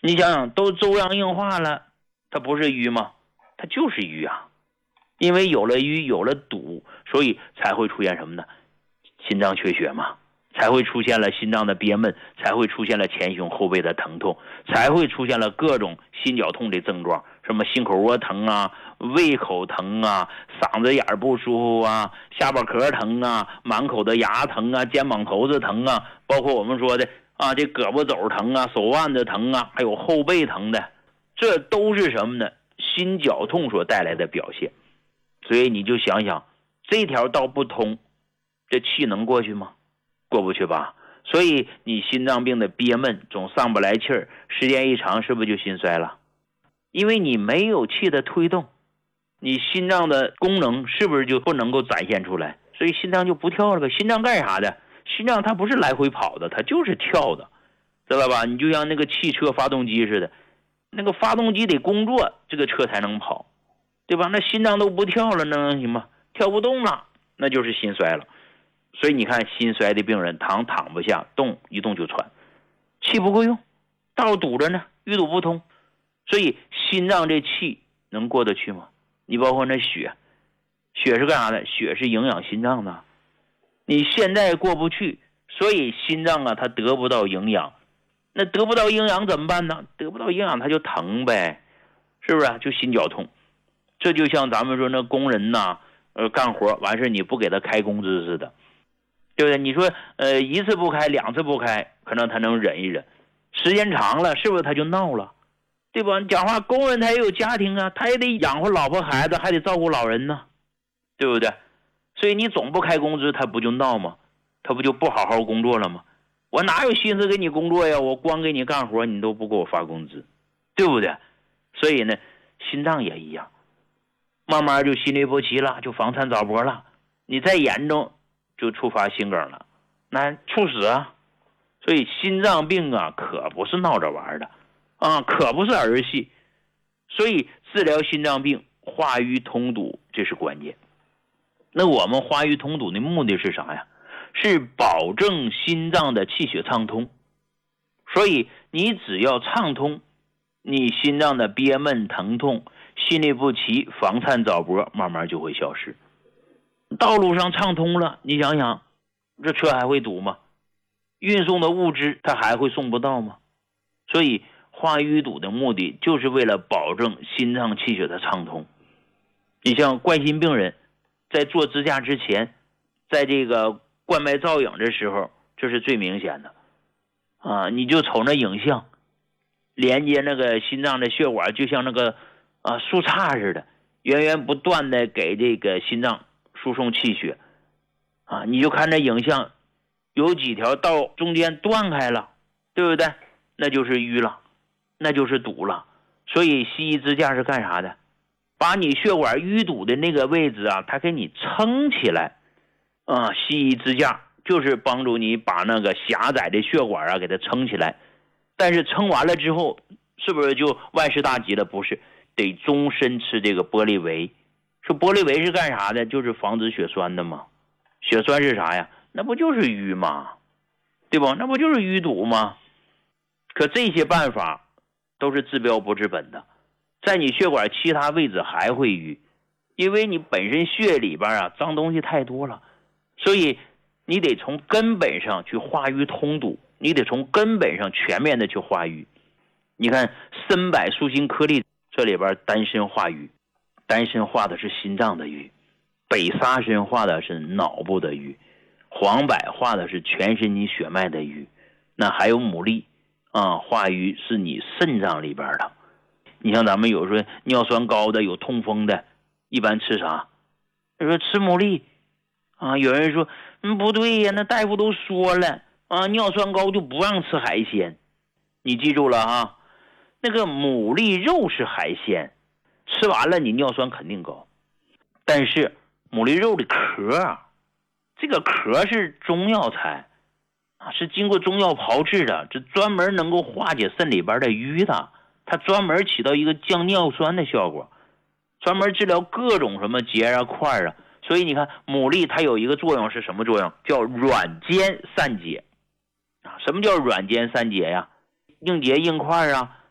你想想，都粥样硬化了，它不是瘀吗？它就是瘀啊。因为有了瘀，有了堵，所以才会出现什么呢？心脏缺血嘛，才会出现了心脏的憋闷，才会出现了前胸后背的疼痛，才会出现了各种心绞痛的症状，什么心口窝疼啊，胃口疼啊，嗓子眼不舒服啊，下巴壳疼啊，满口的牙疼啊，肩膀头子疼啊，包括我们说的啊，这胳膊肘疼啊，手腕子疼啊，还有后背疼的，这都是什么呢？心绞痛所带来的表现。所以你就想想，这条道不通，这气能过去吗？过不去吧。所以你心脏病的憋闷总上不来气儿，时间一长是不是就心衰了？因为你没有气的推动，你心脏的功能是不是就不能够展现出来？所以心脏就不跳了呗。心脏干啥的？心脏它不是来回跑的，它就是跳的，知道吧？你就像那个汽车发动机似的，那个发动机得工作，这个车才能跑，对吧？那心脏都不跳了，那能行吗？跳不动了，那就是心衰了。所以你看，心衰的病人躺不下，动一动就喘，气不够用，道堵着呢，淤堵不通，所以心脏这气能过得去吗？你包括那血是干啥的？血是营养心脏的，你现在过不去，所以心脏啊它得不到营养，那得不到营养怎么办呢？得不到营养它就疼呗，是不是？就心绞痛。这就像咱们说那工人呐，干活完事你不给他开工资似的，对不对？你说一次不开，两次不开，可能他能忍一忍，时间长了是不是他就闹了？对吧？你讲话，工人他也有家庭啊，他也得养活老婆孩子，还得照顾老人呢，对不对？所以你总不开工资，他不就闹吗？他不就不好好工作了吗？我哪有心思给你工作呀？我光给你干活，你都不给我发工资，对不对？所以呢，心脏也一样，慢慢就心律不齐了，就房颤早搏了，你再严重就触发心梗了，那猝死啊！所以心脏病啊，可不是闹着玩的啊，可不是儿戏。所以治疗心脏病，化瘀通堵，这是关键。那我们化瘀通堵的目的是啥呀？是保证心脏的气血畅通。所以你只要畅通，你心脏的憋闷、疼痛、心律不齐、房颤早搏慢慢就会消失。道路上畅通了，你想想，这车还会堵吗？运送的物资它还会送不到吗？所以化瘀堵的目的就是为了保证心脏气血的畅通。你像冠心病人在做支架之前，在这个冠脉造影的时候，这是最明显的啊！你就瞅那影像，连接那个心脏的血管就像那个树杈似的，源源不断的给这个心脏输送气血啊！你就看那影像，有几条道中间断开了，对不对？那就是淤了，那就是堵了。所以西医支架是干啥的？把你血管淤堵的那个位置啊，它给你撑起来啊！西医支架就是帮助你把那个狭窄的血管啊给它撑起来。但是撑完了之后，是不是就万事大吉了？不是，得终身吃这个玻璃维。说玻璃维是干啥的？就是防止血栓的嘛。血栓是啥呀？那不就是淤吗？对吧？那不就是淤堵吗？可这些办法都是治标不治本的，在你血管其他位置还会淤，因为你本身血里边啊脏东西太多了，所以你得从根本上去化瘀通堵，你得从根本上全面的去化瘀。你看参柏舒心颗粒这里边丹参化瘀，丹参化的是心脏的瘀，北沙参化的是脑部的瘀，黄柏化的是全身你血脉的瘀，那还有牡蛎啊，化瘀是你肾脏里边的。你像咱们有说尿酸高的有痛风的，一般吃啥？他说吃牡蛎啊。有人说不对呀，那大夫都说了啊，尿酸高就不让吃海鲜。你记住了啊，那个牡蛎肉是海鲜，吃完了你尿酸肯定高。但是牡蛎肉的壳，这个壳是中药材啊，是经过中药炮制的，这专门能够化解肾里边的瘀的，它专门起到一个降尿酸的效果，专门治疗各种什么结啊块啊。所以你看牡蛎它有一个作用是什么作用？叫软坚散结啊。什么叫软坚散结呀？硬结硬块啊，